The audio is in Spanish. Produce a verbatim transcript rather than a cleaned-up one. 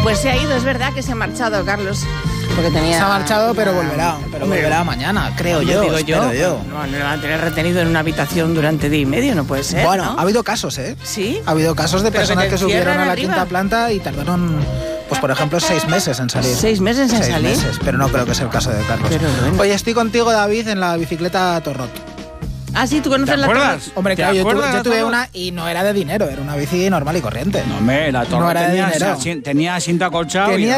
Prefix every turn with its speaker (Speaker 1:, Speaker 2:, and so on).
Speaker 1: Pues se ha ido, es verdad que se ha marchado, Carlos. Porque tenía...
Speaker 2: Se ha marchado, pero volverá. Pero
Speaker 1: Hombre,
Speaker 2: volverá mañana, creo
Speaker 1: yo.
Speaker 2: yo.
Speaker 1: Digo yo.
Speaker 2: yo.
Speaker 1: No, no lo van a tener retenido en una habitación durante día y medio, no puede ser.
Speaker 2: Bueno,
Speaker 1: ¿no?
Speaker 2: ha habido casos, ¿eh?
Speaker 1: ¿Sí?
Speaker 2: Ha habido casos de
Speaker 1: Pero
Speaker 2: personas
Speaker 1: que
Speaker 2: que,
Speaker 1: te
Speaker 2: subieron
Speaker 1: encierran
Speaker 2: a la
Speaker 1: arriba.
Speaker 2: quinta planta y tardaron, pues por ejemplo, seis meses en salir.
Speaker 1: ¿Seis meses en
Speaker 2: seis
Speaker 1: salir?
Speaker 2: meses, pero no creo que sea el caso de Carlos.
Speaker 1: Pero bueno.
Speaker 2: Oye, estoy contigo, David, en la bicicleta Torrot.
Speaker 1: Ah, sí, ¿tú conoces
Speaker 3: ¿Te
Speaker 1: la
Speaker 3: acuerdas?
Speaker 1: Torre?
Speaker 2: Hombre,
Speaker 3: ¿Te
Speaker 2: claro, yo tuve,
Speaker 3: acuerdas
Speaker 2: yo
Speaker 3: de
Speaker 2: tuve
Speaker 3: Torrot?
Speaker 2: una y no era de dinero, era una bici normal y corriente.
Speaker 3: No, hombre, la torre
Speaker 2: No era de
Speaker 3: tenía,
Speaker 2: dinero.
Speaker 3: tenía asiento acolchado.
Speaker 2: Tenía
Speaker 3: y